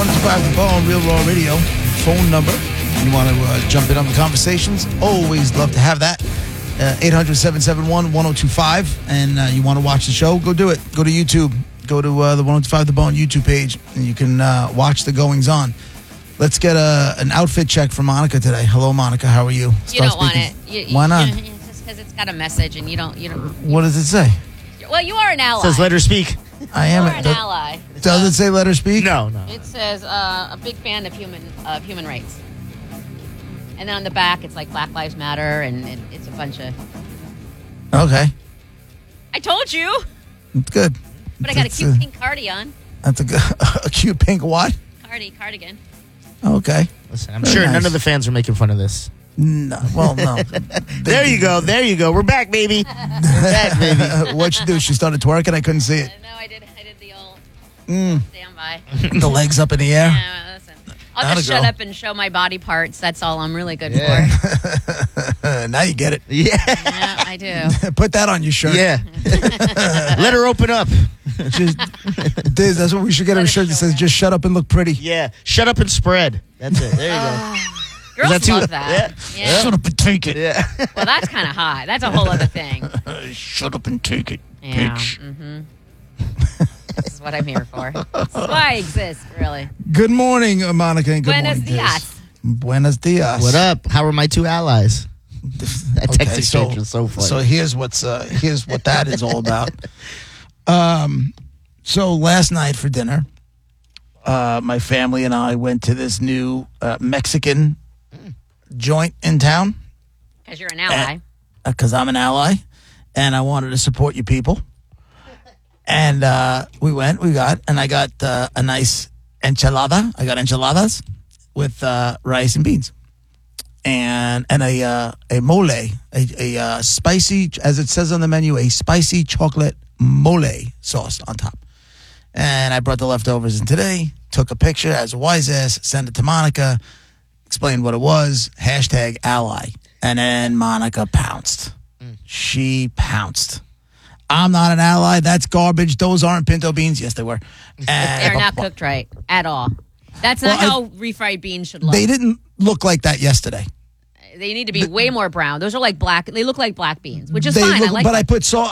105 The Bone, Real Raw Radio phone number. You want to jump in on the conversations? Always love to have that. 800-771-1025. And you want to watch the show? Go do it. Go to YouTube. Go to the 105 The Bone YouTube page, and you can watch the goings on. Let's get an outfit check from Monica today. Hello, Monica. How are you? You don't want it. Why not? Just because it's got a message, and you don't. What does it say? Well, you are an ally. It says let her speak. I am an ally. Does it say let her speak? No. It says a big fan of human rights. And then on the back, it's like Black Lives Matter, and it's a bunch of... Okay. I told you. It's good. But I got a cute pink cardigan. That's a cute pink what? Cardigan. Okay. Listen, I'm Very sure nice. none of the fans are making fun of this. No. Well, no. There you go. We're back, baby. We're back, baby. What'd she do? She started twerking? I couldn't see it. No, I did the old standby. The legs up in the air? Yeah, listen. I'll just shut up and show my body parts. That's all I'm really good for. Now you get it. Yeah. Yeah, I do. Put that on your shirt. Yeah. Let her open up. That's what we should get her a shirt that says just shut up and look pretty. Yeah. Shut up and spread. That's it. There you go. Girls that too- love that. Yeah. Shut up and take it. Yeah. Well, that's kind of hot. That's a whole other thing. Shut up and take it, Yeah. bitch. Mm-hmm. This is what I'm here for. This is why I exist, really. Good morning, Monica, and good Buenos morning, dias. Diz. Buenos dias. What up? How are my two allies? That text exchange was so funny. So here's what that is all about. So last night for dinner, my family and I went to this new Mexican joint in town. Because you're an ally. Because I'm an ally, and I wanted to support you people. And I got a nice enchilada. I got enchiladas with rice and beans. And a mole, a spicy, as it says on the menu, a spicy chocolate mole sauce on top. And I brought the leftovers in today, took a picture as a wise ass, sent it to Monica, explained what it was, #ally. And then Monica pounced. She pounced. I'm not an ally. That's garbage. Those aren't pinto beans. Yes, they were. They're not cooked right at all. That's not how refried beans should look. They didn't look like that yesterday. They need to be way more brown. Those are like black. They look like black beans, which is fine. I like but that. I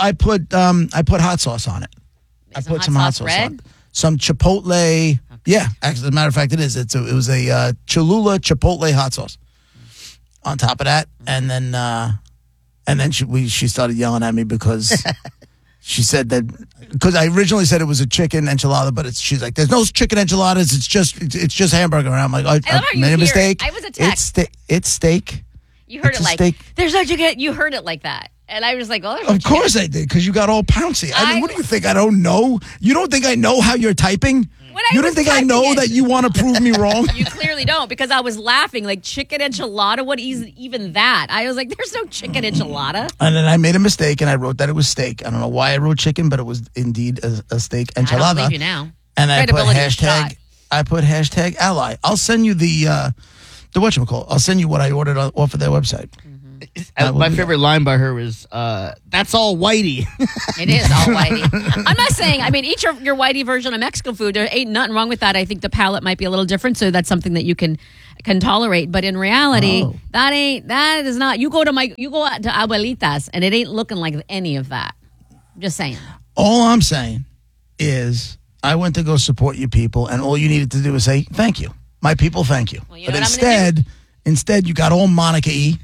put hot sauce on it. I put some hot sauce on it. Some chipotle. Okay. Yeah, actually, as a matter of fact, it is. It was a Cholula chipotle hot sauce on top of that, and then she started yelling at me because she said that because I originally said it was a chicken enchilada, but she's like, "There's no chicken enchiladas. It's just hamburger." And I'm like, "I made a mistake. I was attacked. It's steak." You heard It's it a like steak. there's no chicken. You heard it like that, and I was like, "Oh, there's no Of chicken." course I did, because you got all pouncy. I mean, what do you think? I don't know? You don't think I know how you're typing? You don't think I know that you want to prove me wrong? You clearly don't, because I was laughing like chicken enchilada. What is even that? I was like, "There's no chicken enchilada." And then I made a mistake, and I wrote that it was steak. I don't know why I wrote chicken, but it was indeed a steak enchilada. I don't believe you now. And I put Credibility is shot. #ally. I'll send you the whatchamacallit. I'll send you what I ordered off of their website. My favorite line by her was, "That's all whitey." It is all whitey. I'm not saying, I mean, each of your whitey version of Mexican food, there ain't nothing wrong with that. I think the palate might be a little different, so that's something that you can tolerate. But in reality, that is not. You go to Abuelitas, and it ain't looking like any of that. I'm just saying. All I'm saying is I went to go support you people, and all you needed to do was say, "Thank you. My people, thank you." Well, you know but what I'm gonna instead, you got all Monica-y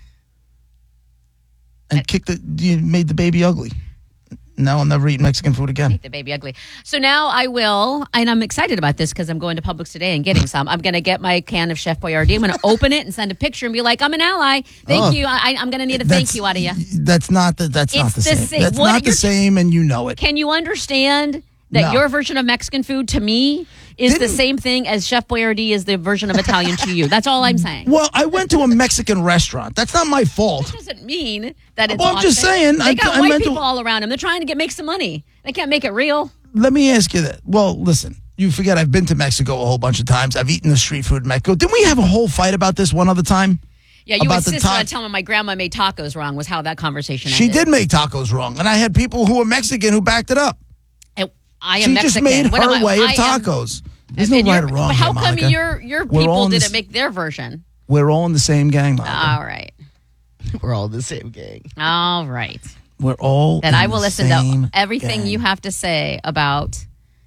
and you made the baby ugly. Now I'll never eat Mexican food again. The baby ugly. So now I will, and I'm excited about this because I'm going to Publix today and getting some. I'm going to get my can of Chef Boyardee. I'm going to open it and send a picture and be like, "I'm an ally. Thank you. I'm going to need a thank you out of you." That's not the same. That's not the same, and you know it. Can you understand that your version of Mexican food to me is the same thing as Chef Boyardee is the version of Italian to you? That's all I'm saying. Well, I went to a Mexican restaurant. That's not my fault. That doesn't mean that it's Well, I'm just saying. They got white people all around them. They're trying to make some money. They can't make it real. Let me ask you that. Well, listen. You forget I've been to Mexico a whole bunch of times. I've eaten the street food in Mexico. Didn't we have a whole fight about this one other time? Yeah, you insisted on telling me my grandma made tacos wrong was how that conversation ended. She did make tacos wrong, and I had people who were Mexican who backed it up. I am Mexican. She just made her way of tacos. There's no And right your- or wrong but how here, come Monica. your We're all people in didn't this- make their version? We're all in the same gang, Monica. All right. We're all the same gang. All right. We're all Then in I will the listen same to everything gang. you have to say about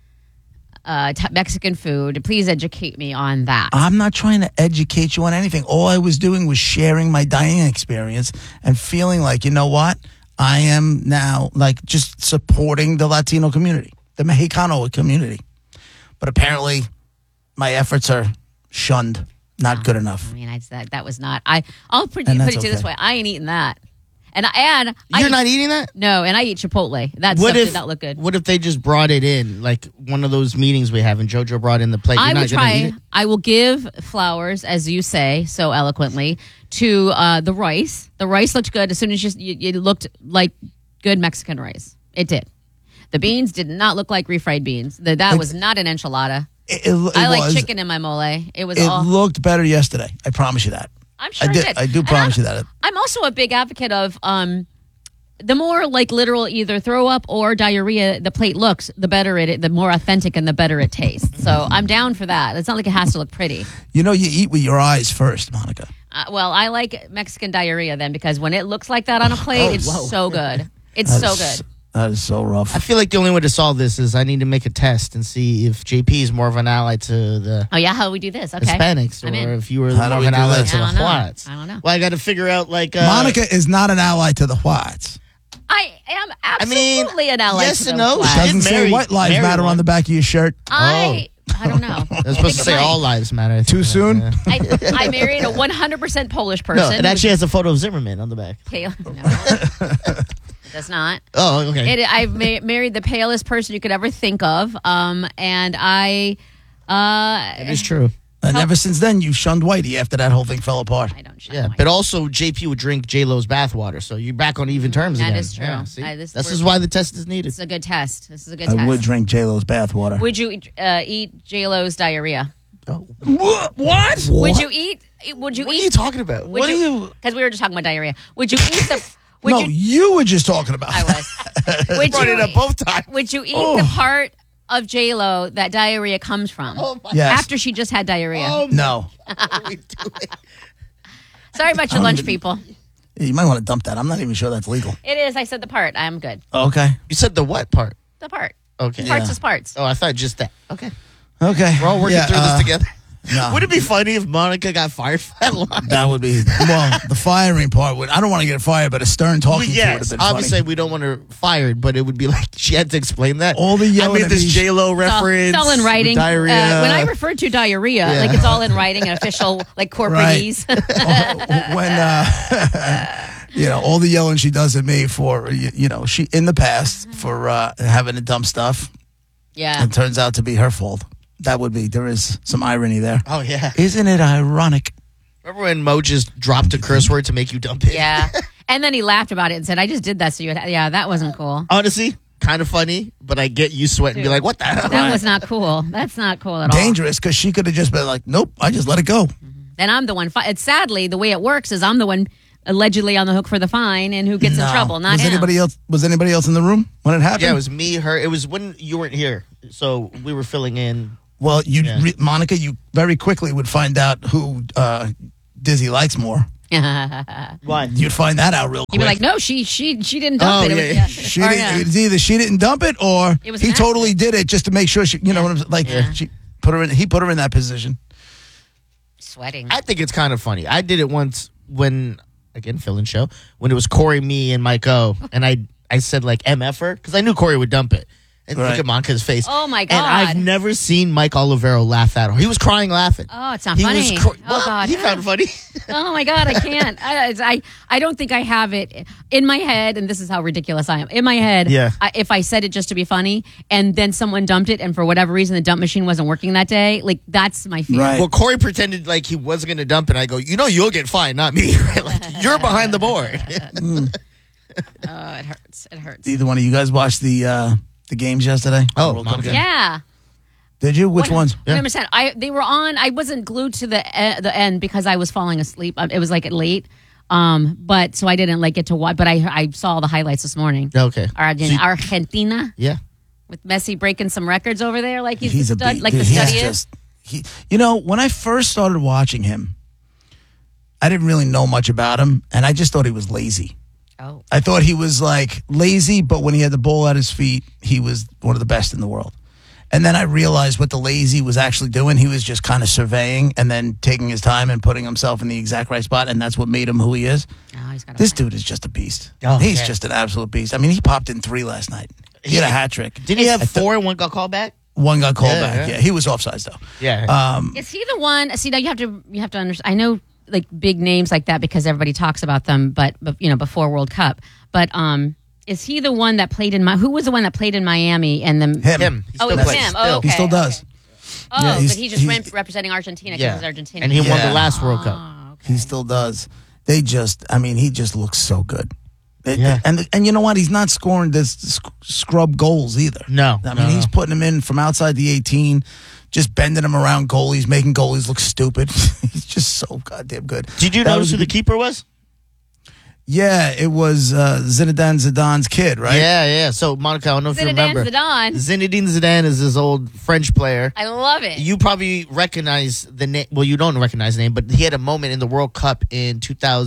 Mexican food. Please educate me on that. I'm not trying to educate you on anything. All I was doing was sharing my dining experience and feeling like, you know what? I am now like just supporting the Latino community, the Mexicano community. But apparently my efforts are shunned, not good enough. I mean, that was not. I'll put And it that's to you this okay. way. I ain't eating that. And You're not eating that? No, and I eat Chipotle. That What stuff if did not look good. What if they just brought it in, like one of those meetings we have, and JoJo brought in the plate? You're I not would gonna eat try. it? I will give flowers, as you say so eloquently, to the rice. The rice looked good as soon as you looked like good Mexican rice. It did. The beans did not look like refried beans. That was not an enchilada. It I like was. chicken in my mole. It was It all. looked better yesterday. I promise you that. I'm sure I it did. did. I do And promise you that. I'm also a big advocate of the more like literal either throw up or diarrhea the plate looks, the better the more authentic and the better it tastes. So I'm down for that. It's not like it has to look pretty. You know, you eat with your eyes first, Monica. Well, I like Mexican diarrhea then because when it looks like that on a plate, it's so good. It's so good. That is so rough. I feel like the only way to solve this is I need to make a test and see if JP is more of an ally to the Oh yeah, how do we do this? Okay. Hispanics, I'm in. or if you were How more do of we an do ally this? to the I don't know. Whites. I don't know. Well, I got to figure out like Monica is not an ally to the whites. I am mean, absolutely an ally. yes to and the no. flag. She Doesn't did say marry- white lives marry matter one. on the back of your shirt. I don't know. They're supposed to say all lives matter. I think. Too soon? Yeah. I married a 100% Polish person. No, it actually has a photo of Zimmerman on the back. Pale. No. Does not. Oh, okay. I've married the palest person you could ever think of, and I. That is true. And ever since then, you shunned Whitey after that whole thing fell apart. I don't. Shut Yeah, my- but also JP would drink J-Lo's bathwater, so you're back on even terms That again. is true. Yeah, see? This This we're- is why the test is needed. This is a good test. This is a good I test. would drink J-Lo's bathwater. Would you eat J-Lo's diarrhea? What? Would you eat? Would you What eat? are you talking about? What are you? Because we were just talking about diarrhea. Would you eat the? Would No, you, you were just talking about. I was. Would Brought you it up both times. Would you eat the part of J-Lo that diarrhea comes from? Oh my Yes. After she just had diarrhea. Oh, No. what are we doing? Sorry about your lunch, people. You might want to dump that. I'm not even sure that's legal. It is. I said the part. I'm good. Okay. You said the what part? The part. Okay. Parts Yeah. is parts. Oh, I thought just that. Okay. Okay. We're all working Yeah, through this together. no. Would it be funny if Monica got fired for that line? That would be well. The firing part would. I don't want to get fired, but a stern talking to would have Yes, been obviously funny. we don't want her fired, but it would be like she had to explain that. All the I yelling made at this me. J-Lo It's all- reference. It's all in writing. Diarrhea. When I refer to diarrhea, Yeah. like it's all in writing and official, like corporatese. When all the yelling she does at me for she in the past for having to dump stuff, yeah. it turns out to be her fault. That would be. There is some irony there. Oh yeah. Isn't it ironic? Remember when Mo just dropped a curse word to make you dump it? Yeah. And then he laughed about it and said, I just did that so you would. Yeah, that wasn't cool. Honestly, kind of funny, but I get you sweat and be like, what the hell? That was not cool. That's not cool at all. Dangerous because she could have just been like, nope, I just let it go. Then I'm the one. It's sadly the way it works is I'm the one allegedly on the hook for the fine and who gets in No. trouble, not was him. anybody else? Was anybody else in the room when it happened? Yeah, it was me, her. It was when you weren't here, so we were filling in. Well, Yeah. Monica, you very quickly would find out who Dizzy likes more. Why? You'd find that out real You'd quick. be like, no, she didn't dump Oh, it. It yeah, was- yeah. She Or, didn't, it's either she didn't dump it or It was he an totally did it just to make sure she, what I'm like. Yeah. She put her in. He put her in that position. sweating. I think it's kind of funny. I did it once when, again, fill-in show, when it was Corey, me, and Mike O, and I said like MFer because I knew Corey would dump it. And Right. look at Monica's face. Oh, my And God. I've never seen Mike Olivero laugh that hard. He was crying laughing. Oh, it's not He funny. was cr- Oh, What? God. He found it funny. Oh my God, I can't. I don't think I have it in my head, and this is how ridiculous I am. In my head, Yeah. If I said it just to be funny, and then someone dumped it, and for whatever reason the dump machine wasn't working that day, like that's my fear. Right. Well, Corey pretended like he wasn't going to dump it. I go, you'll get fined, not me. Right? Like, you're behind the board. Oh, it hurts. It hurts. Either one of you guys watched the games yesterday? Oh, World Cup Monica. game? Yeah. Did you? Which ones? 100%. They were on. I wasn't glued to the end because I was falling asleep. It was like late. But so I didn't like get to watch. But I saw the highlights this morning. Okay. Argentina. Yeah. With Messi breaking some records over there, like He's the a stud, beast. like Dude, the he's study is. just, when I first started watching him, I didn't really know much about him, and I just thought he was lazy. Oh, I thought he was like lazy, but when he had the ball at his feet, he was one of the best in the world. And then I realized what the lazy was actually doing. He was just kind of surveying and then taking his time and putting himself in the exact right spot, and that's what made him who he is. oh he's got This dude is just a beast. Oh, He's yeah. just an absolute beast. I mean, he popped in 3 last night. He had a hat trick. Didn't he have 4 and 1 got called back? One got called Yeah, back. yeah. Yeah, he was offsides though. Yeah. Is he the one? See, now you have to understand. I know like big names like that because everybody talks about them, but before World Cup. But is he the one that played in who was the one that played in Miami and the Him. He Oh, still it was plays. him. Still. Oh, okay. He still does. okay. Oh, Yeah, but he's just representing Argentina because Yeah. he's Argentinian. And he won Yeah. the last World Cup. Oh, okay. He still does. He just looks so good. Yeah. And you know what? He's not scoring this scrub goals either. No, I mean, no. he's putting him in from outside the 18, just bending him around goalies, making goalies look stupid. He's just so goddamn good. Did you That notice was who a the good- keeper was? Yeah, it was Zinedine Zidane's kid, right? Yeah. So, Monica, I don't know if you Zinedine remember. Zidane. Zinedine Zidane is his old French player. I love it. You probably recognize the name. Well, you don't recognize the name, but he had a moment in the World Cup in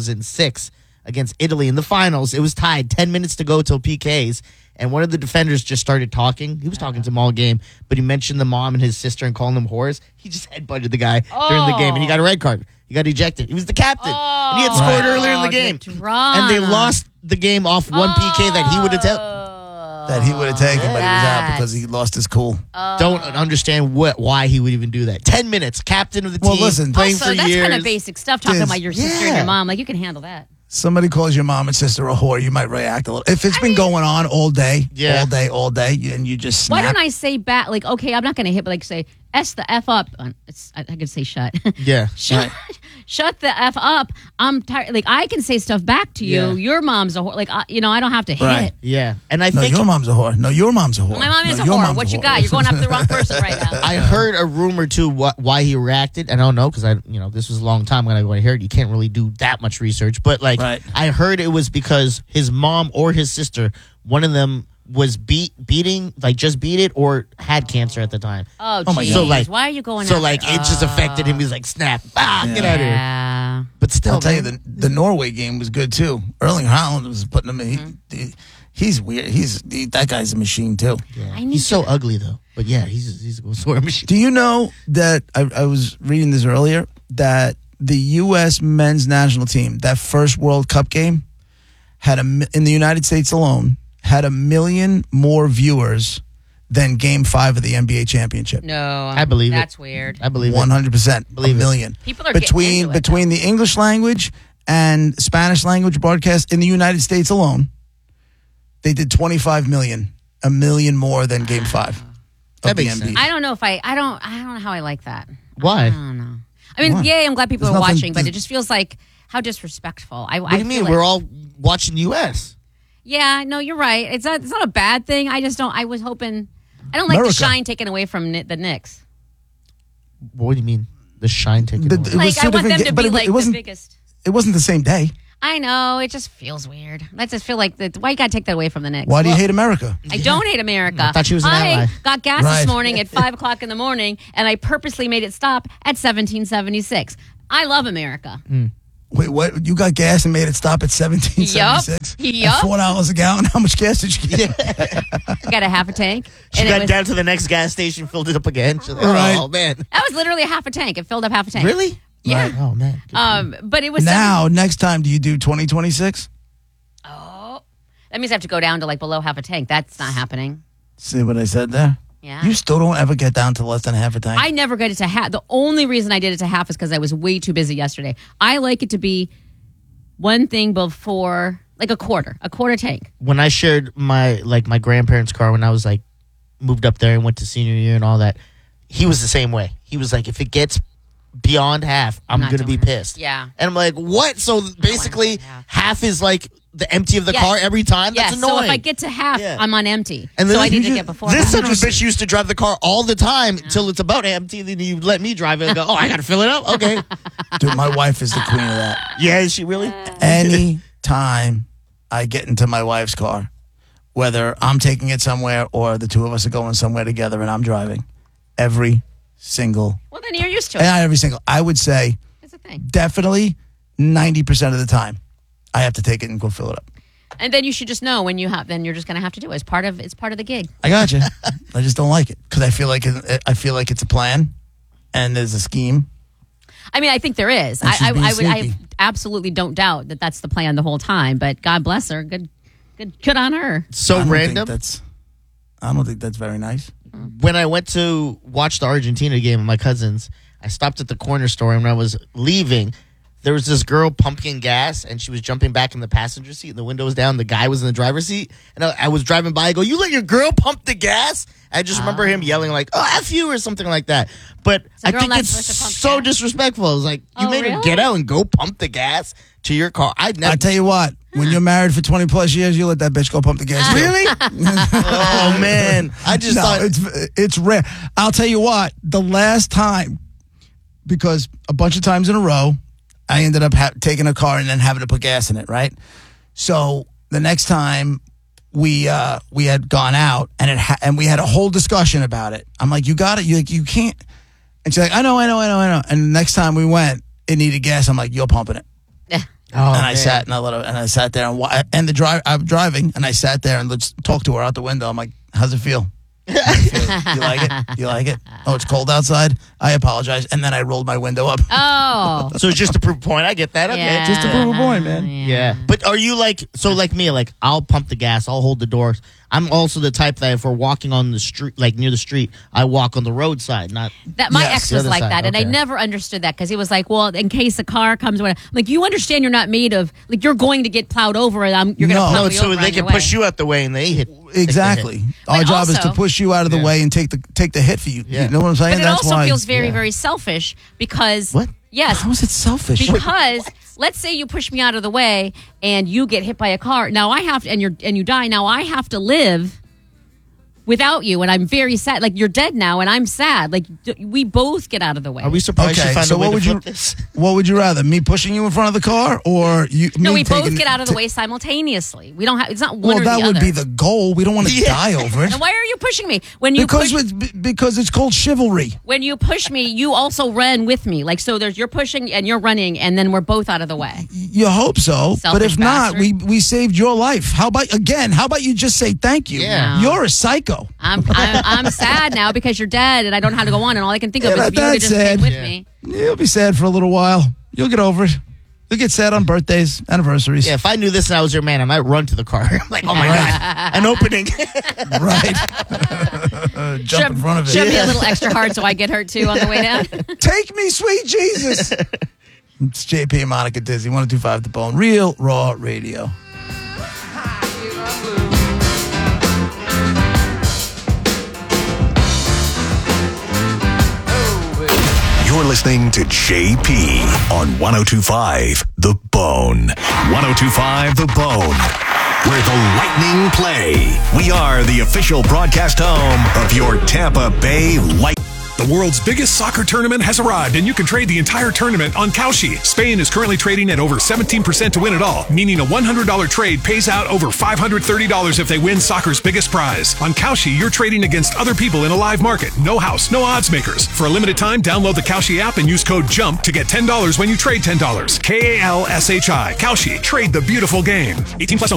2006 against Italy in the finals. It was tied, 10 minutes to go till PKs, and one of the defenders just started talking. He was talking to him all game, but he mentioned the mom and his sister and calling them whores. He just headbutted the guy during the game, and he got a red card. He got ejected. He was the captain, and he had scored earlier in the game. And they lost the game off one PK that he would have taken. That he would have taken, but he was out That's- because he lost his cool. Don't understand why he would even do that. 10 minutes, captain of the team, Well, listen, playing Also, for that's years. kind of basic stuff. Talking Yes. about your sister and Yeah. your mom, like you can handle that. Somebody calls your mom and sister a whore, you might react a little. If it's been going on all day, Yeah. all day, and you just snap. Why don't I say back? Like, okay, I'm not going to hit, but like say S the F up. I could say shut. Yeah. Shut, shut the F up. I'm tired. Like, I can say stuff back to you. Yeah. Your mom's a whore. Like, I don't have to hit Right. it. Yeah. And I No, think your mom's a whore. No, your mom's a whore. My mom is No, a your whore. mom's What a you whore. got? You're going after the wrong person right now. I heard a rumor too why he reacted. And I don't know because this was a long time when I heard it. You can't really do that much research, but like Right. I heard it was because his mom or his sister, one of them was beating like just beat it or had cancer at the time. Oh, Oh my geez. God. So, like- Why are you going So after like it just affected him. He's like snap, get out of here. Yeah. But still, I'll tell you, man, the Norway game was good too. Erling Haaland was putting him in. He's weird. That guy's a machine too. I need he's so ugly though. But yeah, he's a goal scorer machine. Do you know that I was reading this earlier that the U.S. men's national team, that first World Cup game, had in the United States alone had 1 million more viewers than Game 5 of the NBA championship. No. I believe it. That's weird. I believe it. 100%. Believe it. 1 million. People are getting between into it, between the English language and Spanish language broadcast in the United States alone. They did 25 million, 1 million more than Game 5 That of the makes NBA. sense. I don't know if I don't know how I like that. Why? I don't know. I mean, Why? yay, I'm glad people There's are nothing- watching, but it just feels like how disrespectful. What do you mean? We're all watching U.S. Yeah, no, you're right. It's not a bad thing. I just don't. I was hoping. I don't like America. the shine taken away from the Knicks. What do you mean? The shine taken The- away? it was Like two I want different them ga- to but be it like the wasn't- biggest. It wasn't the same day. I know. It just feels weird. I just feel like why you gotta take that away from the Knicks? Why do you Well, hate America? I don't hate America. I thought she was an ally. I got gas Right. this morning at 5:00 in the morning, and I purposely made it stop at 1776. I love America. Wait, what? You got gas and made it stop at 1776? Yup. At $4 a gallon? How much gas did you get? I got a half a tank. She and got it was, down to the next gas station, filled it up again. She's like, Right. oh man, that was literally a half a tank. It filled up half a tank. really? Yeah. Right. Oh man. But it was Now, next time, do you do 2026? Oh, that means I have to go down to like below half a tank. That's not happening. See what I said there? Yeah. You still don't ever get down to less than half a tank? I never get it to half. The only reason I did it to half is because I was way too busy yesterday. I like it to be one thing before, like a quarter tank. When I shared my grandparents' car when I was like moved up there and went to senior year and all that, he was the same way. He was like, if it gets beyond half, I'm not gonna be doing it. pissed. Yeah. And I'm like, what? So basically, do half. half is like the empty of the Yes. car every time. Yes. That's So annoying. if I get to half, Yeah. I'm on empty. And So then I you need to just- get before. This that. son of a bitch used to drive the car all the time until it's about empty. Then you let me drive it and go, oh, I got to fill it up? Okay. Dude, my wife is the queen of that. Yeah, is she really? Any time I get into my wife's car, whether I'm taking it somewhere or the two of us are going somewhere together and I'm driving. Every single. Well, then you're used to it. Not every single. I would say That's the thing. definitely 90% of the time, I have to take it and go fill it up. And then you should just know when you have. Then you're just going to have to do it. It's part of the gig. I got you. I just don't like it because I feel like it's a plan and there's a scheme. I mean, I think there is. And she's being I sneaky. absolutely don't doubt that that's the plan the whole time. But God bless her. Good on her. So I don't random. think that's very nice. When I went to watch the Argentina game with my cousins, I stopped at the corner store, and when I was leaving, there was this girl pumping gas, and she was jumping back in the passenger seat, and the window was down. The guy was in the driver's seat, and I was driving by. I go, "You let your girl pump the gas?" I just remember him yelling like, "Oh, F you," or something like that. But a I girl think not it's supposed to pump so gas? disrespectful. It's like you Oh, made her really? get out and go pump the gas to your car. I'd never. I tell you what, when you're married for 20 plus years, you let that bitch go pump the gas. too. Really? Oh man! I just No, thought it's rare. I'll tell you what, the last time, because a bunch of times in a row, I ended up taking a car and then having to put gas in it, right? So the next time we had gone out and we had a whole discussion about it. I'm like, you got it. You can't. And she's like, I know. And the next time we went, it needed gas. I'm like, you're pumping it. Oh, And I man. sat and I sat there and I'm driving and I sat there and let's talk to her out the window. I'm like, how's it feel? You like it? You like it? Oh, it's cold outside. I apologize. And then I rolled my window up. Oh, So it's just to prove a point. I get that. Okay. yeah. Just to prove a point, man. Yeah. But are you like me, like I'll pump the gas, I'll hold the doors. I'm also the type that if we're walking on the street, like near the street, I walk on the roadside, not That my Yes, ex the was other like side, that, and I okay. never understood that because he was like, "Well, in case a car comes, I'm like, you understand you're not made of like you're going to get plowed over, and you're going to No. plow no, me so over they on can your push way. you out the way and they hit Exactly. Our But job is to also- push you out of the Yeah. way and take the hit for you. Yeah. You know what I'm saying? But it That's also why. feels very, yeah. very selfish because What? yes, How is it selfish? because let's say you push me out of the way and you get hit by a car. Now I have to, and you die. Now I have to live without you, and I'm very sad. Like you're dead now, and I'm sad. Like we both get out of the way. Are we surprised Okay, you found so a way what to would you flip this? what would you rather? Me pushing you in front of the car or you? No, me we both taking- get out of the way simultaneously. We don't have. It's not one Well, or that the would other. be the goal. We don't want to Yeah. die over it. And why are you pushing me when you push? Because it's called chivalry. When you push me, you also run with me. Like so, you're pushing and you're running, and then we're both out of the way. You hope so, but Selfish if not, bastard. we saved your life. How about you just say thank you? Yeah. You're a psycho. I'm sad now because you're dead, and I don't know how to go on, and all I can think of Yeah, is if you that's could just stay sad. with Yeah. me. You'll be sad for a little while. You'll get over it. You'll get sad on birthdays, anniversaries. Yeah, if I knew this and I was your man, I might run to the car. I'm like, oh my God, an opening. Right. Jump in front of Shove it. me a little extra hard so I get hurt too on the way down. Take me, sweet Jesus. It's JP and Monica Dizzy, 102.5 The Bone, Real Raw Radio. You're listening to JP on 102.5 The Bone. 102.5 The Bone, where the Lightning play. We are the official broadcast home of your Tampa Bay Lightning. The world's biggest soccer tournament has arrived, and you can trade the entire tournament on Kalshi. Spain is currently trading at over 17% to win it all, meaning a $100 trade pays out over $530 if they win soccer's biggest prize. On Kalshi, you're trading against other people in a live market. No house, no odds makers. For a limited time, download the Kalshi app and use code JUMP to get $10 when you trade $10. KALSHI. Kalshi. Trade the beautiful game. 18 plus only.